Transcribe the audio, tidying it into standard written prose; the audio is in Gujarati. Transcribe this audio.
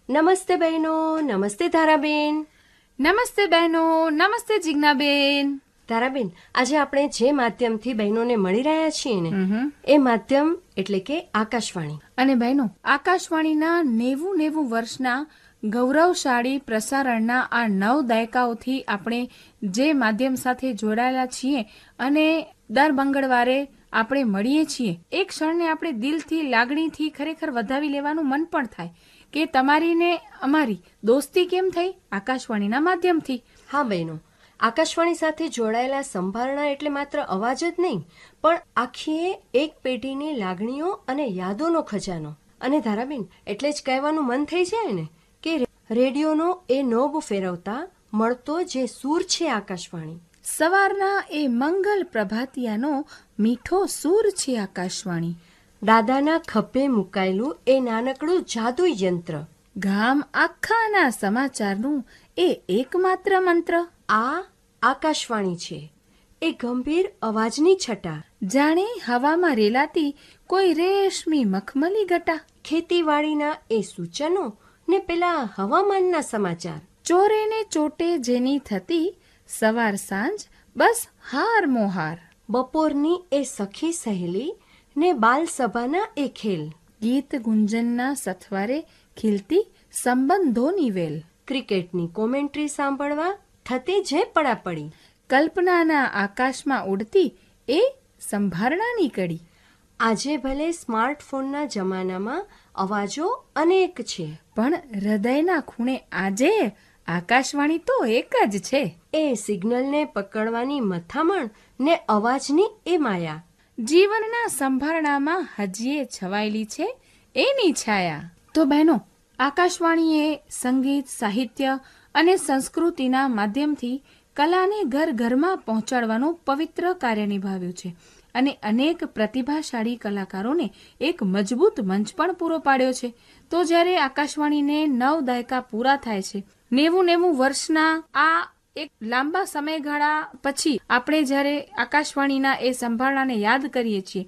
નમસ્તે બહેનો, નમસ્તે ધારાબેન. નમસ્તે બહેનો, નમસ્તે જિજ્ઞાબેન. ધારાબેન, આજે આપણે જે માધ્યમથી બહેનોને મળી રહ્યા છીએ ને એ માધ્યમ એટલે કે આકાશવાણી. અને બહેનો, આકાશવાણીના 90 વર્ષના ગૌરવશાળી પ્રસારણના આ 9 દાયકાઓથી આપણે જે માધ્યમ સાથે જોડાયેલા છીએ અને દર મંગળવારે આપણે મળીએ છીએ, એ ક્ષણને આપણે દિલથી, લાગણીથી ખરેખર વધાવી લેવાનું મન પણ થાય કે તમારી ને અમારી દોસ્તી કેમ થઈ? આકાશવાણીના માધ્યમથી. હા બહેનો, આકાશવાણી સાથે જોડાયેલા સંભારણા એટલે માત્ર અવાજ જ નહીં, પણ આખી એક પેઢીની લાગણીઓ અને યાદોનો ખજાનો. અને ધારાબેન, એટલે જ કહેવાનું મન થઈ જાય ને કે રેડિયોનો એ નોબ ફેરવતા મળતો જે સૂર છે આકાશવાણી. સવારના એ મંગલ પ્રભાતિયાનો મીઠો સૂર છે આકાશવાણી. દાદાના ખભે મુકાયેલું એ નાનકડું જાદુ યંત્ર. ગામ આખાના સમાચારનું એ એકમાત્ર મંત્ર. આ આકાશવાણી છે, એ ગંભીર અવાજની છટા. જાણે હવામાં રેલાતી કોઈ રેશમી મખમલી ગટા. ખેતીવાડીના એ સૂચનો ને પેલા હવામાનના સમાચાર. ચોરે ને ચોટે જેની થતી સવાર સાંજ બસ હાર મોહાર. બપોરની એ સખી સહેલી ને બાલ સભાના એ ખેલ. ગીત ગુંજનના સથવારે ખીલતી સંબંધોની વેલ. ક્રિકેટની કોમેન્ટ્રી સાંભળવા થતી જે પડાપડી. કલ્પનાના આકાશમાં ઉડતી એ સંભારણાની કડી. આજે ભલે સ્માર્ટફોનના જમાનામાં અવાજો અનેક છે, પણ હૃદયના ખૂણે આજે આકાશવાણી તો એક જ છે. એ સિગ્નલને પકડવાની મથામણ ને અવાજની એ માયા. જીવનના સંભારણામાં હજીએ છવાયેલી છે એની છાયા. તો બહેનો, આકાશવાણીએ સંગીત, સાહિત્ય અને સંસ્કૃતિના માધ્યમથી કલાને ઘર ઘરમાં પહોંચાડવાનું પવિત્ર કાર્ય નિભાવ્યું છે અને અનેક પ્રતિભાશાળી કલાકારોને એક મજબૂત મંચ પણ પૂરો પાડ્યો છે. તો જ્યારે આકાશવાણીને 9 દાયકા પૂરા થાય છે, 90 વર્ષના આ એક લાંબા સમયગાળા પછી આપણે જ્યારે આકાશવાણીના એ સંભારણાને યાદ કરીએ છીએ,